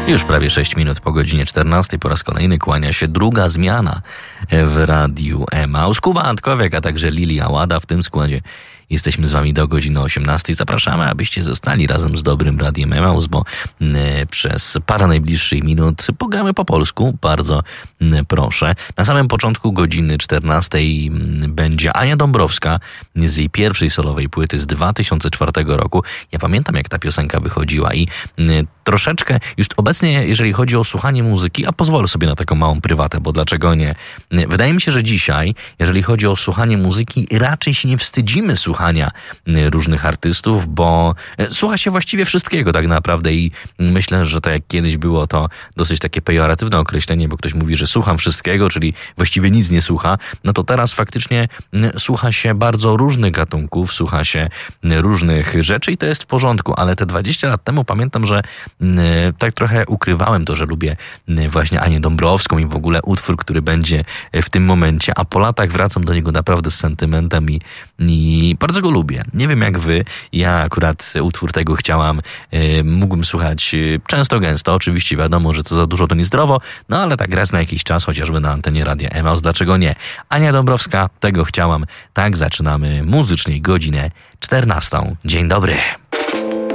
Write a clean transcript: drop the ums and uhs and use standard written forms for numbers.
Już prawie 6 minut po godzinie 14 po raz kolejny kłania się druga zmiana w Radiu Emaus. Kuba Antkowiak, a także Lilia Łada w tym składzie. Jesteśmy z wami do godziny 18. Zapraszamy, abyście zostali razem z dobrym Radiem Emaus, bo przez parę najbliższych minut pogramy po polsku. Bardzo proszę. Na samym początku godziny 14 będzie Ania Dąbrowska z jej pierwszej solowej płyty z 2004 roku. Ja pamiętam, jak ta piosenka wychodziła i troszeczkę już obecnie, jeżeli chodzi o słuchanie muzyki, a pozwolę sobie na taką małą prywatę, bo dlaczego nie? Wydaje mi się, że dzisiaj, jeżeli chodzi o słuchanie muzyki, raczej się nie wstydzimy słuchania różnych artystów, bo słucha się właściwie wszystkiego tak naprawdę i myślę, że tak jak kiedyś było to dosyć takie pejoratywne określenie, bo ktoś mówi, że słucham wszystkiego, czyli właściwie nic nie słucha, no to teraz faktycznie słucha się bardzo różnych gatunków, słucha się różnych rzeczy i to jest w porządku, ale te 20 lat temu pamiętam, że tak trochę ukrywałem to, że lubię właśnie Anię Dąbrowską i w ogóle utwór, który będzie w tym momencie, a po latach wracam do niego naprawdę z sentymentem i bardzo go lubię. Nie wiem jak wy, ja akurat utwór tego chciałam, mógłbym słuchać często, gęsto, oczywiście wiadomo, że to za dużo to niezdrowo, no ale tak raz na jakiś czas, chociażby na antenie Radia Emaus, dlaczego nie? Ania Dąbrowska, tego chciałam, tak zaczynamy muzycznie godzinę 14. Dzień dobry.